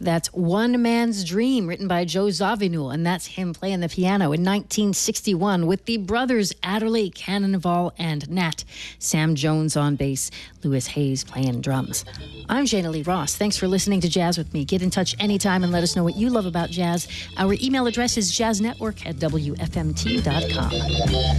That's One Man's Dream, written by Joe Zawinul, and that's him playing the piano in 1961 with the brothers Adderley, Cannonball, and Nat. Sam Jones on bass, Louis Hayes playing drums. I'm Jana Lee Ross. Thanks for listening to Jazz with me. Get in touch anytime and let us know what you love about jazz. Our email address is jazznetwork@wfmt.com.